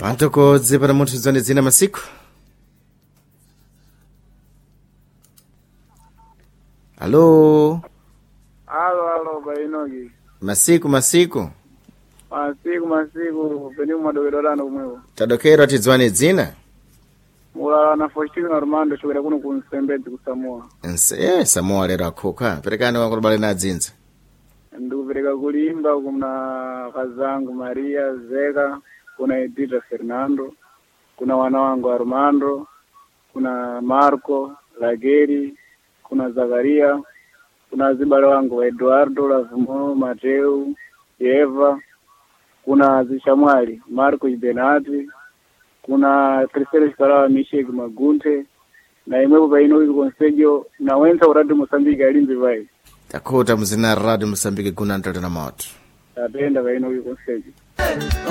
Antokodze para munthu zone zina masiku. Alô? Alô, Bainogi. Masiku. Masiku, penimu madokero kumwewo. Tadokero atidzwane dzina? Mula na Faustino Armando chokera kuno ku Nsembedzi ku Samoa. Samoa lero akhoka. Perekani wako bale na dzinza. Ndikupereka kulimba kuna kazangu Maria Zeka, kuna Edita Fernando, kuna wana wangu Armando, kuna Marco Lageri, kuna Zakaria, kuna zibale wangu Eduardo Lavumo, Mateo, Eva, kuna Zishamwali Marco Ibenati, kuna Cristel Shikarawa Mishek Magunte, na imwepo Bainogi Konsejo na wenza uradi Mosambiki alimbi vai. Takota mzina Radio Mosambiki kuna ntoto na moto. Tapenda Bainogi Konsejo.